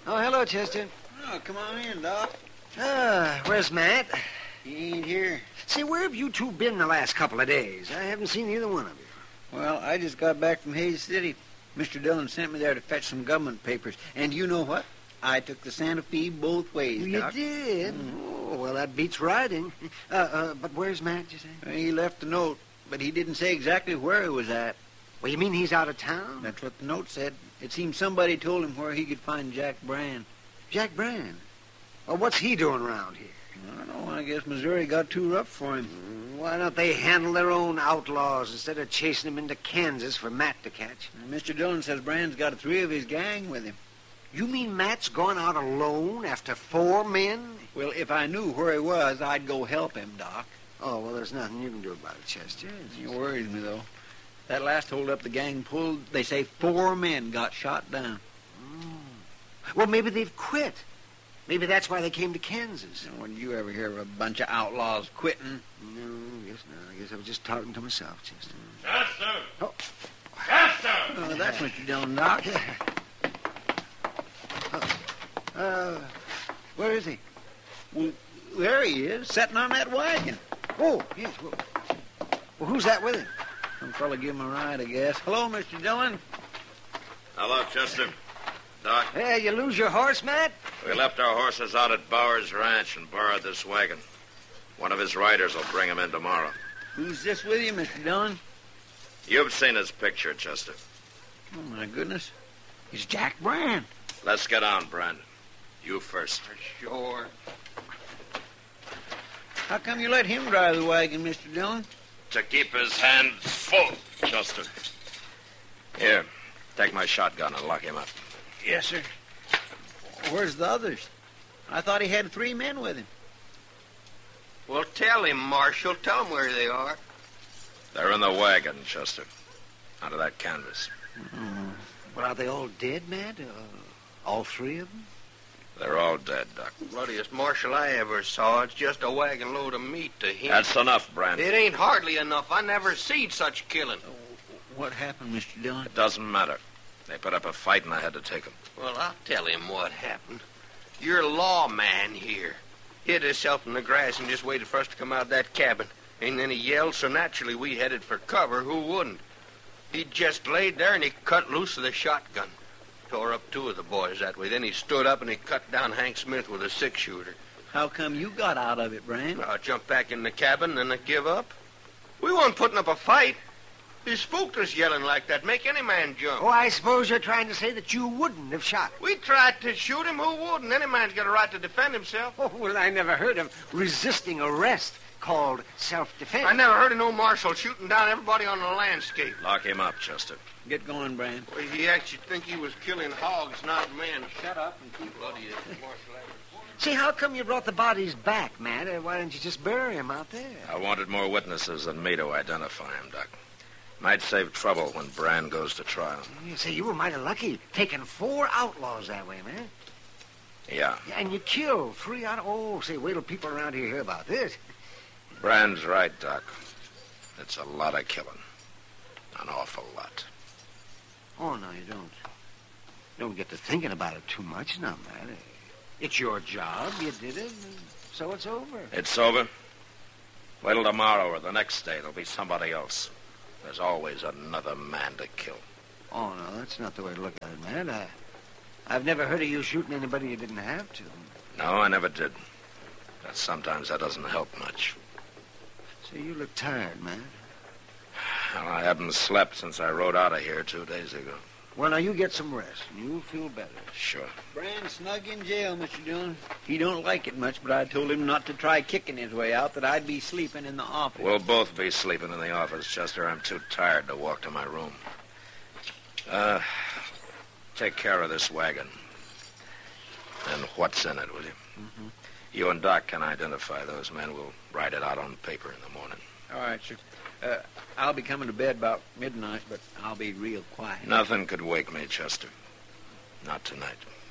Oh, hello, Chester. Oh, come on in, Doc. Where's Matt? He ain't here. Say, where have you two been the last couple of days? I haven't seen either one of you. Well, I just got back from Hays City. Mr. Dillon sent me there to fetch some government papers. And you know what? I took the Santa Fe both ways, You Doc. did? Oh, well, that beats riding. But where's Matt, you say? He left a note, but he didn't say exactly where he was at. Well, you mean he's out of town? That's what the note said. It seems somebody told him where he could find Jack Brand. Jack Brand? Well, what's he doing around here? I don't know. I guess Missouri got too rough for him. Why don't they handle their own outlaws instead of chasing them into Kansas for Matt to catch? Mr. Dillon says Brand's got 3 of his gang with him. You mean Matt's gone out alone after 4 men? Well, if I knew where he was, I'd go help him, Doc. Oh, well, there's nothing you can do about it, Chester. It worries me, though. That last holdup the gang pulled, they say 4 men got shot down. Well, maybe they've quit. Maybe that's why they came to Kansas. When you ever hear of a bunch of outlaws quitting? No, I guess I was just talking to myself, Chester. Chester! Oh. Chester! Oh, that's Mr. Dillon, Doc. Where is he? Well, there he is, sitting on that wagon. Oh, yes. Well, who's that with him? Some fella give him a ride, I guess. Hello, Mr. Dillon. Hello, Chester. Doc, Hey, you lose your horse, Matt? we left our horses out at Bowers Ranch and borrowed this wagon. One of his riders will bring him in tomorrow. Who's this with you, Mr. Dillon? You've seen his picture, Chester. Oh, my goodness. It's Jack Brand. Let's get on, Brandon. You first. Sure. How come you let him drive the wagon, Mr. Dillon? To keep his hands full, Chester. Here, take my shotgun and lock him up. Yes, sir. Where's the others? I thought he had 3 men with him. Well, tell him, Marshal. Tell him where they are. They're in the wagon, Chester. Under that canvas. Well, are they all dead, Matt? All 3 of them? They're all dead, Doc. Bloodiest marshal I ever saw. It's just a wagon load of meat to him. That's enough, Brandon. It ain't hardly enough. I never seen such killing. What happened, Mr. Dillon? It doesn't matter. They put up a fight and I had to take them. Well, I'll tell him what happened. You're a lawman here. Hid himself in the grass and just waited for us to come out of that cabin. And then he yelled, so naturally we headed for cover. Who wouldn't? He just laid there and he cut loose with a shotgun. Tore up 2 of the boys that way. Then he stood up and he cut down Hank Smith with a 6-shooter. How come you got out of it, Brand? I jumped back in the cabin and I give up. We weren't putting up a fight. He spooked us yelling like that. Make any man jump. Oh, I suppose you're trying to say that you wouldn't have shot him. We tried to shoot him. Who wouldn't? Any man's got a right to defend himself. Oh, well, I never heard of resisting arrest called self-defense. I never heard of no marshal shooting down everybody on the landscape. Lock him up, Chester. Get going, Brand. Well, he actually think he was killing hogs, not men. Shut up and keep bloody marshal. See, how come you brought the bodies back, Matt? Why didn't you just bury them out there? I wanted more witnesses than me to identify him, Doc. Might save trouble when Brand goes to trial. You say you were mighty lucky, taking 4 outlaws that way, man. Yeah. And you killed 3 out of... Oh, say, wait till people around here hear about this. Brand's right, Doc. It's a lot of killing. An awful lot. Oh, no, you don't. Don't get to thinking about it too much, now, man. It's your job. You did it, and so it's over. It's over? Wait till tomorrow or the next day. There'll be somebody else. There's always another man to kill. Oh, no, that's not the way to look at it, man. I've never heard of you shooting anybody you didn't have to. No, I never did. But sometimes that doesn't help much. Say, you look tired, man. Well, I haven't slept since I rode out of here 2 days ago. Well, now, you get some rest, and you'll feel better. Sure. Brand's snug in jail, Mr. Dillon. He don't like it much, but I told him not to try kicking his way out, that I'd be sleeping in the office. We'll both be sleeping in the office, Chester. I'm too tired to walk to my room. Take care of this wagon. And what's in it, will you? Mm-hmm. You and Doc can identify those men. We'll write it out on paper in the morning. All right, sir. I'll be coming to bed about midnight, but I'll be real quiet. Nothing could wake me, Chester. Not tonight.